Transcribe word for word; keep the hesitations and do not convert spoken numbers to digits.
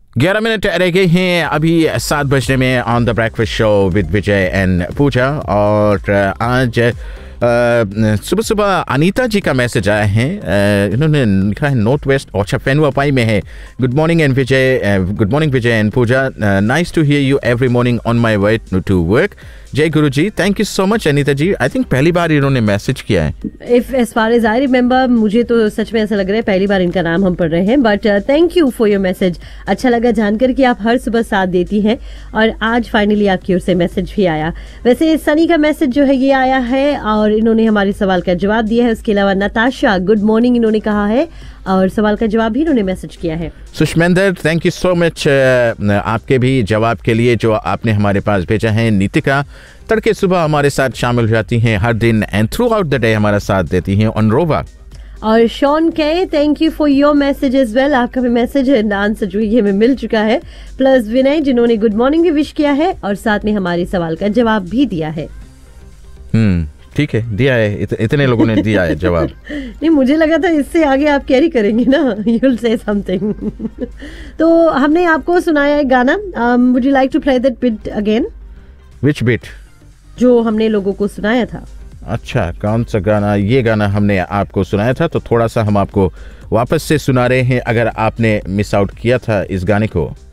ग्यारह मिनट रह गए हैं अभी सात बजने में on the breakfast show with Vijay and पूजा। और आज सुबह सुबह अनीता जी का मैसेज आया है। इन्होंने लिखा है नॉर्थ वेस्ट ओछा फेनुआपाई में है। Good morning and Vijay, good morning Vijay and Puja, nice to here you every morning on my way to work. जय गुरु जी, thank you so much Anita ji. I think पहली बार इन्होंने मैसेज किया है। If as far as I remember, मुझे तो सच में ऐसा लग रहा है पहली बार इनका नाम हम पढ़ रहे हैं, but thank you for your message. अच्छा लगा जानकर कि आप हर सुबह साथ देती हैं और आज फाइनली आपकी ओर से मैसेज भी आया। वैसे सनी का मैसेज जो है ये आया है और इन्होंने हमारे सवाल का जवाब दिया है। उसके अलावा नताशा गुड मॉर्निंग इन्होंने कहा है और सवाल का जवाब भी इन्होंने मैसेज किया है। सुषमेंदर, थैंक यू सो मच आपके भी जवाब के लिए जो आपने हमारे पास भेजा है। नीतिका तड़के सुबह हमारे साथ शामिल हो जाती हैं हर दिन and through out the day हमारा साथ देती हैं ऑन रोवा। और शॉन के thank you for your message as well. आपका भी मैसेज आंसर जो है हमें मिल चुका है। प्लस विनय जिन्होंने गुड मॉर्निंग भी विश किया है और साथ में हमारे सवाल का जवाब भी दिया है। हम्म ठीक है, दिया है, इत, इतने लोगों ने दिया है जवाब। नहीं, मुझे लगा था इससे आगे आप कैरी करेंगे ना, यू विल से समथिंग। तो हमने आपको सुनाया है गाना। Would you like to play that bit again? Which bit? जो हमने लोगों को सुनाया था। अच्छा, कौन सा गाना? ये गाना हमने आपको सुनाया था, तो थोड़ा सा हम आपको वापस से सुना रहे हैं अगर आपने मिस आउट किया था इस गाने को।